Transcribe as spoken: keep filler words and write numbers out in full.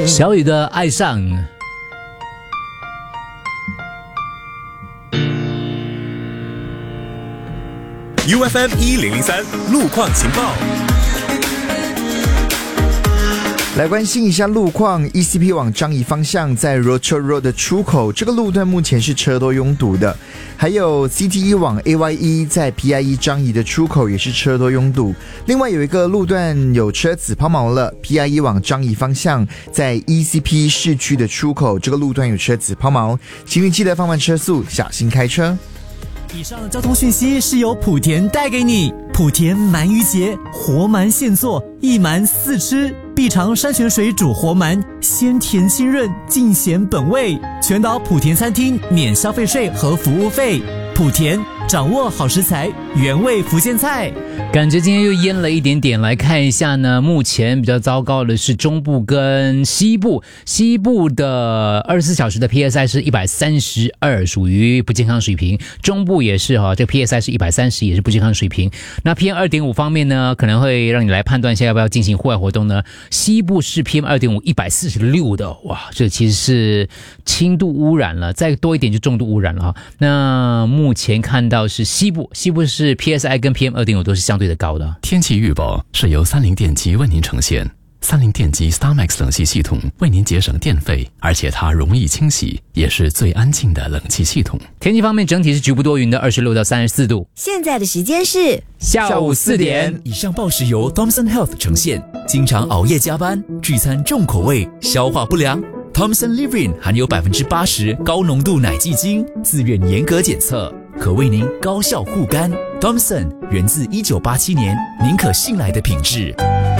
小雨的爱上。 U F M 一零零三路况情报。 来关心一下路况 ，E C P 往樟宜方向在 Rochor Road 的出口，这个路段目前是车多拥堵的。还有 C T E 往 A Y E 在 P I E 樟宜的出口也是车多拥堵。另外有一个路段有车子抛锚了 ，P I E 往樟宜方向在 E C P 市区的出口，这个路段有车子抛锚，请你记得放慢车速，小心开车。 以上交通讯息是由莆田带给你。莆田鳗鱼节，活鳗现做，一鳗四吃，必尝山泉水煮活鳗，鲜甜清润，尽显本味。全岛莆田餐厅免消费税和服务费。莆田掌握好食材，原味福建菜。 感觉今天又淹了一点点，来看一下呢。目前比较糟糕的是中部跟西部，西部的二十四小时的 P S I 是一百三十二，属于不健康水平。中部也是哈，这个 P S I 是一百三十，也是不健康水平。那 P M 二点五 方面呢，可能会让你来判断一下要不要进行户外活动呢。西部是 P M 二点五 一百四十六的，哇，这其实是轻度污染了，再多一点就重度污染了哈。那目前看到是西部，西部是 P S I 跟 P M 二点五 都是相对的高的。 天气预报是由三菱电机为您呈现。三菱电机 StarMax 冷气系统为您节省电费，而且它容易清洗，也是最安静的冷气系统。 天气方面，整体是局部多云的，二十六到三十四度。 现在的时间是下午四点。 以上报时由 Thomson Health 呈现。经常熬夜加班，聚餐重口味，消化不良。Thomson Livrin 含有百分之八十高浓度奶蓟精，自愿严格检测，可为您高效护肝。Thomson 源自一九八七年，您可信赖的品质。